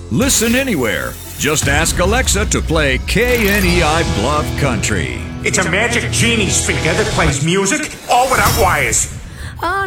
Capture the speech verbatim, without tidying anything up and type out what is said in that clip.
Listen anywhere. Just ask Alexa to play K N E I Bluff Country. It's a magic genie speaker that plays music all without wires. Oh,